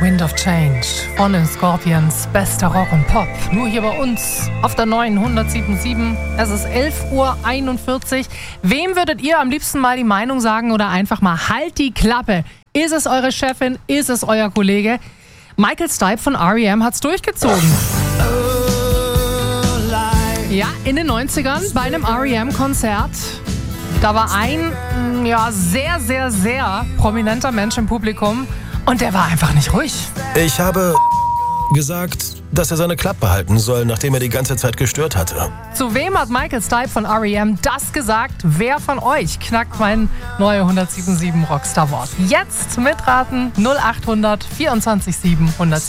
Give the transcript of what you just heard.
Wind of Change von den Scorpions, bester Rock und Pop. Nur hier bei uns auf der neuen 107.7. Es ist 11:41 Uhr. Wem würdet ihr am liebsten mal die Meinung sagen oder einfach mal halt die Klappe? Ist es eure Chefin? Ist es euer Kollege? Michael Stipe von R.E.M. hat's durchgezogen. Ja, in den 90ern bei einem R.E.M.-Konzert. Da war ein sehr, sehr, sehr prominenter Mensch im Publikum und der war einfach nicht ruhig. Ich habe gesagt, dass er seine Klappe halten soll, nachdem er die ganze Zeit gestört hatte. Zu wem hat Michael Stipe von R.E.M. das gesagt? Wer von euch knackt mein neue 107.7 Rockstar-Wort? Jetzt mitraten 0800 24 7 107.